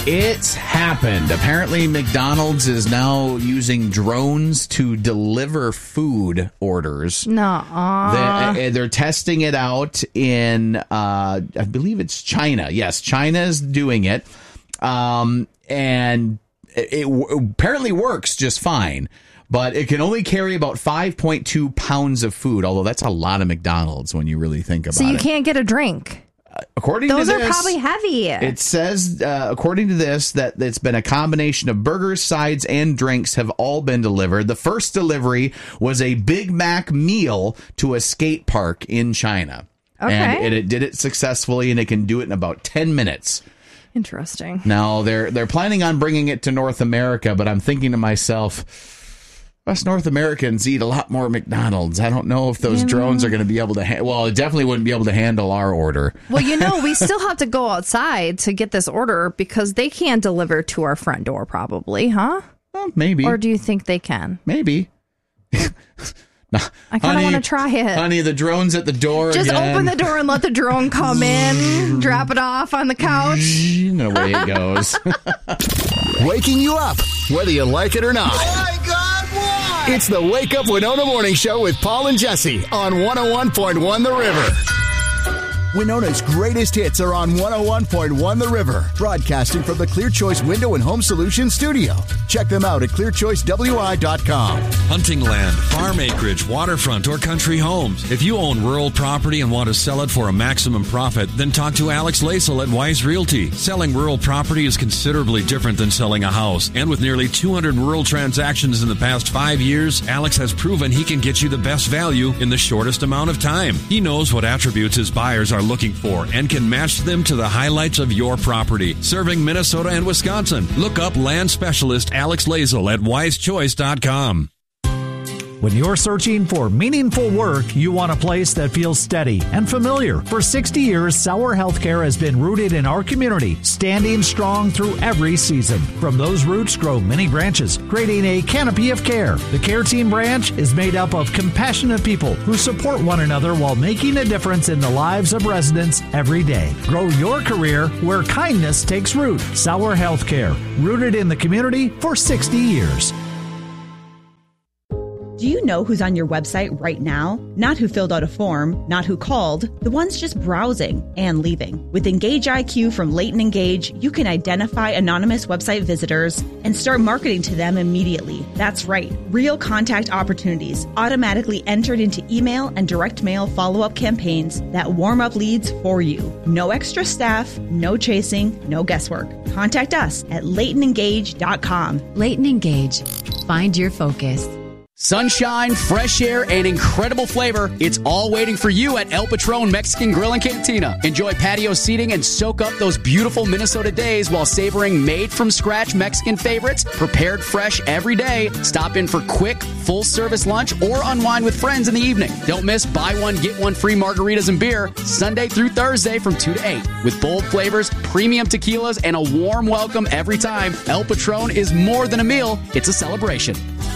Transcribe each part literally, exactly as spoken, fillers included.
It's happened. Apparently, McDonald's is now using drones to deliver food orders. Nuh-uh. They're, they're testing it out in, uh, I believe it's China. Yes, China is doing it. Um, and it, it apparently works just fine. But it can only carry about five point two pounds of food, although that's a lot of McDonald's when you really think about it. So you it. can't get a drink. According Those to are this, probably heavy. It says, uh, according to this, that it's been a combination of burgers, sides, and drinks have all been delivered. The first delivery was a Big Mac meal to a skate park in China. Okay. And it, it did it successfully, and it can do it in about ten minutes. Interesting. Now, they're they're planning on bringing it to North America, but I'm thinking to myself, us North Americans eat a lot more McDonald's. I don't know if those yeah. drones are going to be able to ha- well, it definitely wouldn't be able to handle our order. Well, you know, we still have to go outside to get this order because they can't deliver to our front door probably, huh? Well, maybe. Or do you think they can? Maybe. No, I kind of want to try it. Honey, the drone's at the door Just again. open the door and let the drone come in, drop it off on the couch. And away it goes. Waking you up, whether you like it or not. Oh my God, why? It's the Wake Up Winona Morning Show with Paul and Jesse on one oh one point one The River. Winona's greatest hits are on one oh one point one The River, broadcasting from the Clear Choice Window and Home Solutions studio. Check them out at clear choice w i dot com. Hunting land, farm acreage, waterfront, or country homes. If you own rural property and want to sell it for a maximum profit, then talk to Alex Lasel at Wise Realty. Selling rural property is considerably different than selling a house. And with nearly two hundred rural transactions in the past five years, Alex has proven he can get you the best value in the shortest amount of time. He knows what attributes his buyers are looking for and can match them to the highlights of your property. Serving Minnesota and Wisconsin. Look up land specialist Alex Lasel at wise choice dot com. When you're searching for meaningful work, you want a place that feels steady and familiar. For sixty years, Sauer Healthcare has been rooted in our community, standing strong through every season. From those roots grow many branches, creating a canopy of care. The Care Team branch is made up of compassionate people who support one another while making a difference in the lives of residents every day. Grow your career where kindness takes root. Sauer Healthcare, rooted in the community for sixty years. Do you know who's on your website right now? Not who filled out a form, not who called, the ones just browsing and leaving. With Engage I Q from Leighton Engage, you can identify anonymous website visitors and start marketing to them immediately. That's right, real contact opportunities automatically entered into email and direct mail follow-up campaigns that warm up leads for you. No extra staff, no chasing, no guesswork. Contact us at leighton engage dot com. Leighton Engage. Find your focus. Sunshine, fresh air, and incredible flavor. It's all waiting for you at El Patron Mexican Grill and Cantina. Enjoy patio seating and soak up those beautiful Minnesota days while savoring made-from-scratch Mexican favorites prepared fresh every day. Stop in for quick, full-service lunch or unwind with friends in the evening. Don't miss buy one, get one free margaritas and beer Sunday through Thursday from two to eight. With bold flavors, premium tequilas, and a warm welcome every time, El Patron is more than a meal. It's a celebration.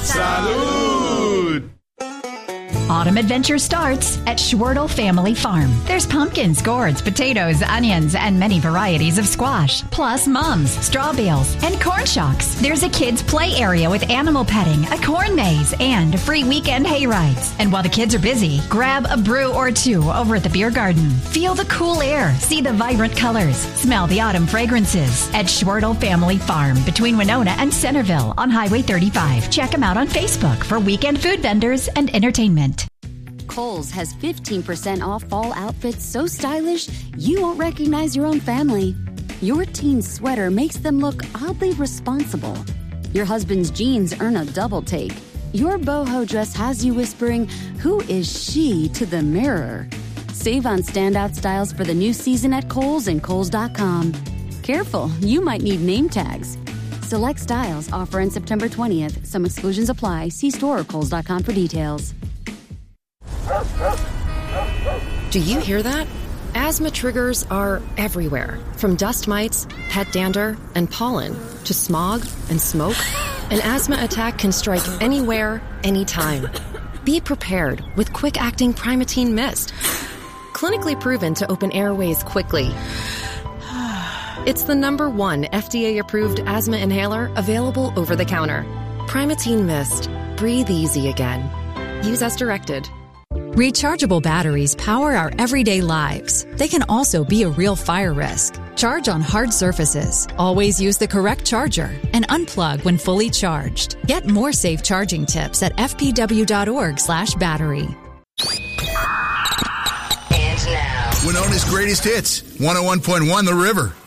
Salud! Autumn adventure starts at Schwertel Family Farm. There's pumpkins, gourds, potatoes, onions, and many varieties of squash, plus mums, straw bales, and corn shocks. There's a kids' play area with animal petting, a corn maze, and free weekend hay rides. And while the kids are busy, grab a brew or two over at the beer garden. Feel the cool air, see the vibrant colors, smell the autumn fragrances at Schwertel Family Farm between Winona and Centerville on Highway thirty-five. Check them out on Facebook for weekend food vendors and entertainment. Kohl's has fifteen percent off fall outfits so stylish you won't recognize your own family. Your teen's sweater makes them look oddly responsible. Your husband's jeans earn a double take. Your boho dress has you whispering, "Who is she?" to the mirror. Save on standout styles for the new season at Kohl's and Kohl's dot com. Careful, you might need name tags. Select styles offer on September twentieth. Some exclusions apply. See store or Kohl's dot com for details. Do you hear that? Asthma triggers are everywhere, from dust mites, pet dander, and pollen, to smog and smoke. An asthma attack can strike anywhere, anytime. Be prepared with quick-acting Primatene Mist. Clinically proven to open airways quickly It's the number one F D A-approved asthma inhaler available over the counter. Primatene Mist. Breathe easy again. Use as directed. Rechargeable batteries power our everyday lives. They can also be a real fire risk. Charge on hard surfaces. Always use the correct charger and unplug when fully charged. Get more safe charging tips at f p w dot org slash battery. And now, Winona's greatest hits, one oh one point one The River.